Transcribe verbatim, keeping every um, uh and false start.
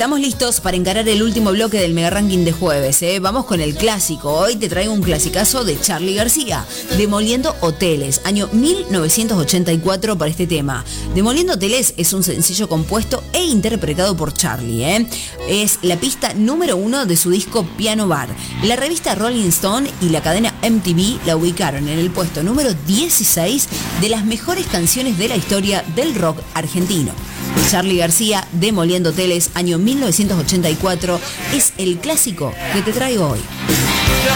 Estamos listos para encarar el último bloque del Mega Ranking de jueves, ¿eh? Vamos con el clásico. Hoy te traigo un clasicazo de Charly García, Demoliendo Hoteles, año mil novecientos ochenta y cuatro para este tema. Demoliendo Hoteles es un sencillo compuesto e interpretado por Charly, ¿eh? Es la pista número uno de su disco Piano Bar. La revista Rolling Stone y la cadena M T V la ubicaron en el puesto número dieciséis de las mejores canciones de la historia del rock argentino. Charly García, Demoliendo Hoteles, año mil novecientos ochenta y cuatro, es el clásico que te traigo hoy.